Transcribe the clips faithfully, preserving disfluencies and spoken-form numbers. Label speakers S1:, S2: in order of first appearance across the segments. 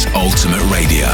S1: is Ultimate Radio.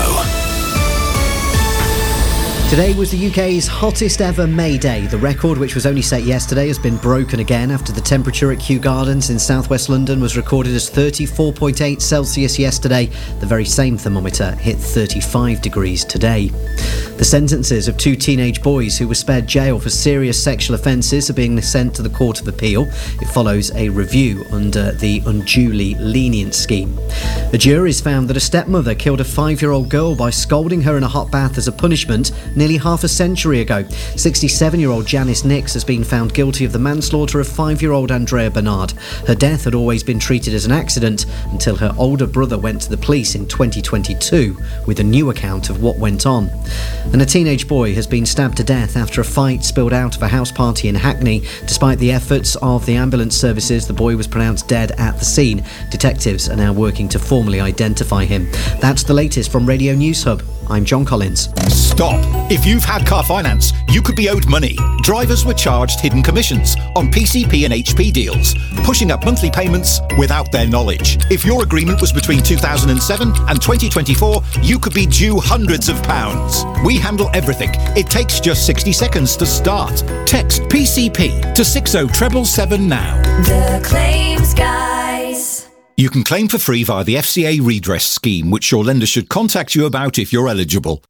S2: Today was the U K's hottest ever May Day. The record, which was only set yesterday, has been broken again after the temperature at Kew Gardens in southwest London was recorded as thirty-four point eight Celsius yesterday. The very same thermometer hit thirty-five degrees today. The sentences of two teenage boys who were spared jail for serious sexual offences are being sent to the Court of Appeal. It follows a review under the unduly lenient scheme. The jury's found that a stepmother killed a five-year-old girl by scalding her in a hot bath as a punishment nearly half a century ago. sixty-seven-year-old Janice Nix has been found guilty of the manslaughter of five-year-old Andrea Bernard. Her death had always been treated as an accident until her older brother went to the police in twenty twenty-two with a new account of what went on. And a teenage boy has been stabbed to death after a fight spilled out of a house party in Hackney. Despite the efforts of the ambulance services, the boy was pronounced dead at the scene. Detectives are now working to formally identify him. That's the latest from Radio News Hub. I'm John Collins.
S3: Stop! If you've had car finance, you could be owed money. Drivers were charged hidden commissions on P C P and H P deals, pushing up monthly payments without their knowledge. If your agreement was between two thousand seven and twenty twenty-four, you could be due hundreds of pounds. We handle everything. It takes just sixty seconds to start. Text P C P to six oh seven seven now.
S4: The Claims Guys.
S3: You can claim for free via the F C A redress scheme, which your lender should contact you about if you're eligible.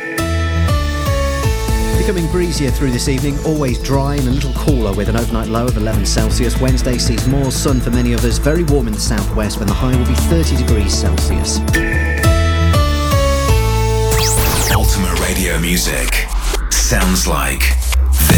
S2: Becoming breezier through this evening, always dry and a little cooler with an overnight low of eleven Celsius. Wednesday sees more sun for many others, very warm in the southwest when the high will be thirty degrees Celsius.
S1: Ultimate Radio music sounds like